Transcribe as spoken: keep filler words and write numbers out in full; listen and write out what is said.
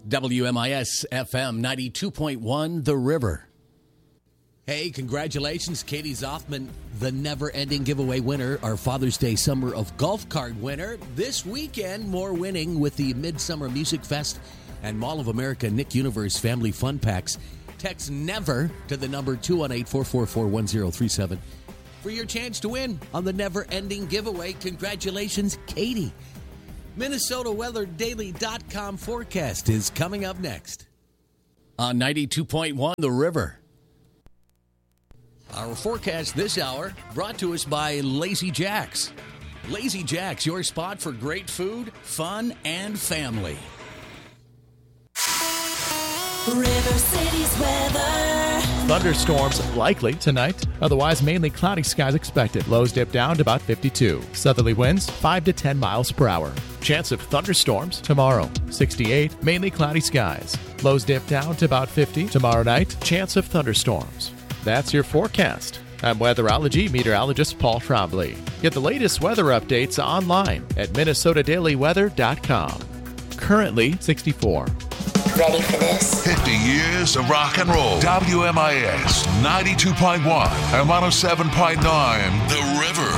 W M I S F M ninety-two point one, The River. Hey, congratulations, Katie Zoffman, the never-ending giveaway winner, our Father's Day Summer of Golf Card winner. This weekend, more winning with the Midsummer Music Fest and Mall of America Nick Universe Family Fun Packs. Text NEVER to the number two one eight, four four four, one zero three seven for your chance to win on the never-ending giveaway. Congratulations, Katie. Minnesota Weather Daily dot com forecast is coming up next on ninety-two point one, The River. Our forecast this hour brought to us by Lazy Jacks. Lazy Jacks, your spot for great food, fun, and family. River City's weather. Thunderstorms likely tonight. Otherwise, mainly cloudy skies expected. Lows dip down to about fifty-two. Southerly winds five to ten miles per hour. Chance of thunderstorms tomorrow. sixty-eight. Mainly cloudy skies. Lows dip down to about fifty. Tomorrow night, chance of thunderstorms. That's your forecast. I'm weatherology meteorologist Paul Trombley. Get the latest weather updates online at Minnesota Daily Weather dot com. Currently sixty-four. Ready for this? fifty years of rock and roll. W M I S ninety-two point one and one oh seven point nine, The